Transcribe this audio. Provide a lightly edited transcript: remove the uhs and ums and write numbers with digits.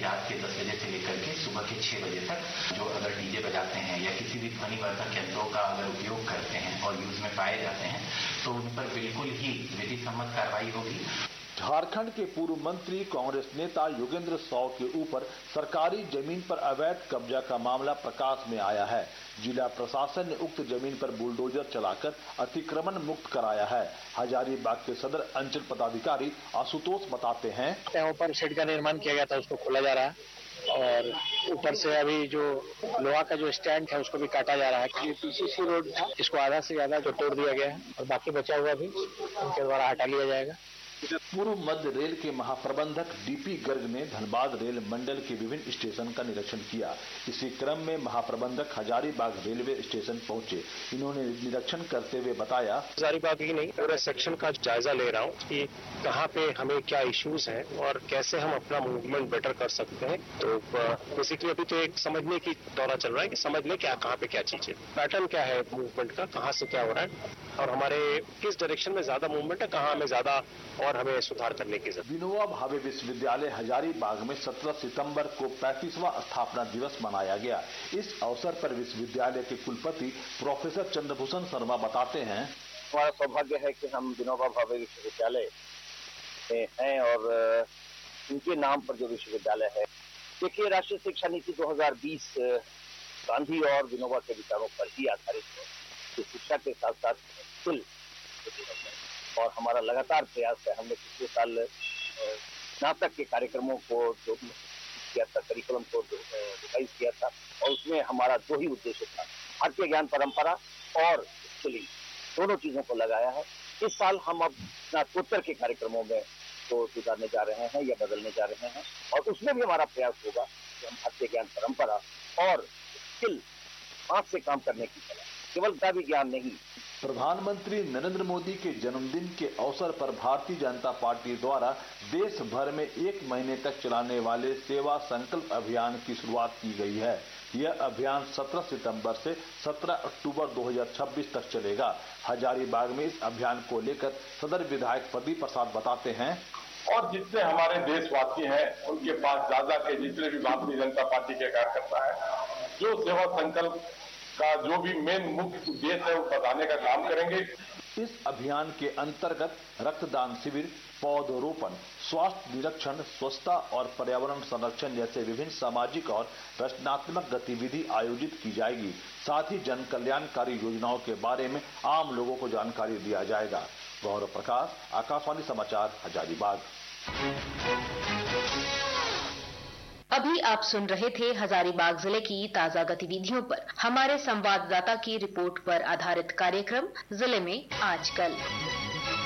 रात के 10 बजे से लेकर के सुबह के 6 बजे तक जो अगर डीजे बजाते हैं या किसी भी ध्वनिवर्धक यंत्रों का अगर उपयोग करते हैं और यूज में पाए जाते हैं तो उन पर बिल्कुल ही विधि सम्मत कार्रवाई होगी। झारखंड के पूर्व मंत्री कांग्रेस नेता योगेंद्र सौ के ऊपर सरकारी जमीन पर अवैध कब्जा का मामला प्रकाश में आया है। जिला प्रशासन ने उक्त जमीन पर बुलडोजर चलाकर अतिक्रमण मुक्त कराया है। हजारीबाग के सदर अंचल पदाधिकारी आशुतोष बताते हैं, यहाँ पर शेड का निर्माण किया गया था, उसको खोला जा रहा है और ऊपर से अभी जो लोहा का जो स्टैंड था उसको भी काटा जा रहा है। ये पीसीसी रोड था, इसको आधा से ज्यादा जो तोड़ दिया गया है और बाकी बचा हुआ भी उनके द्वारा हटा लिया जाएगा। पूर्व मध्य रेल के महाप्रबंधक डीपी गर्ग ने धनबाद रेल मंडल के विभिन्न स्टेशन का निरीक्षण किया। इसी क्रम में महाप्रबंधक हजारीबाग रेलवे स्टेशन पहुंचे। इन्होंने निरीक्षण करते हुए बताया, हजारीबाग ही नहीं पूरे सेक्शन का जायजा ले रहा हूँ कि कहाँ पे हमें क्या इश्यूज हैं और कैसे हम अपना मूवमेंट बेटर कर सकते हैं। तो बेसिकली अभी तो एक समझने की दौरा चल रहा है कि समझ लें क्या कहाँ पे क्या चीज है, पैटर्न क्या है मूवमेंट का, कहाँ से क्या हो रहा है और हमारे किस डायरेक्शन में ज्यादा मूवमेंट है, कहाँ हमें ज्यादा और हमें सुधार करने की जरूरत। विनोबा भावे विश्वविद्यालय हजारीबाग में 17 सितंबर को 35वां स्थापना दिवस मनाया गया। इस अवसर पर विश्वविद्यालय के कुलपति प्रोफेसर चंद्रभूषण शर्मा बताते हैं, हमारा सौभाग्य है कि हम विनोबा भावे विश्वविद्यालय में हैं और इनके नाम पर जो विश्वविद्यालय है, देखिए राष्ट्रीय शिक्षा नीति 2020 गांधी और विनोबा के विचारों पर ही आधारित है कि शिक्षा के साथ साथ स्किल और हमारा लगातार प्रयास है। हमने पिछले साल स्नातक के कार्यक्रमों को जो किया था, करिकुलम को रिवाइज किया था और उसमें हमारा 2 ही उद्देश्य था, भारतीय ज्ञान परंपरा और स्किलिंग, दोनों चीजों को लगाया है। इस साल हम अब स्नातकोत्तर के कार्यक्रमों में को सुधारने जा रहे हैं या बदलने जा रहे हैं और उसमें भी हमारा प्रयास होगा कि हम भारतीय ज्ञान परंपरा और स्किल, हाथ से काम करने की कला, केवल दावी ज्ञान नहीं। प्रधानमंत्री नरेंद्र मोदी के जन्मदिन के अवसर पर भारतीय जनता पार्टी द्वारा देश भर में 1 महीने तक चलाने वाले सेवा संकल्प अभियान की शुरुआत की गई है। यह अभियान 17 सितंबर से 17 अक्टूबर 2026 तक चलेगा। हजारीबाग में इस अभियान को लेकर सदर विधायक प्रदीप प्रसाद बताते हैं, और जितने हमारे देशवासी हैं उनके पास ज्यादा के जितने भी भारतीय जनता पार्टी के कार्यकर्ता है, जो सेवा संकल्प का जो भी मेन मुख्य उद्देश्य है वो बताने का काम करेंगे। इस अभियान के अंतर्गत रक्तदान शिविर, पौधरोपण, स्वास्थ्य निरीक्षण, स्वच्छता और पर्यावरण संरक्षण जैसे विभिन्न सामाजिक और रचनात्मक गतिविधि आयोजित की जाएगी। साथ ही जन कल्याणकारी योजनाओं के बारे में आम लोगों को जानकारी दिया जाएगा। गौरव प्रकाश, आकाशवाणी समाचार, हजारीबाग। अभी आप सुन रहे थे हजारीबाग जिले की ताजा गतिविधियों पर हमारे संवाददाता की रिपोर्ट पर आधारित कार्यक्रम जिले में आजकल।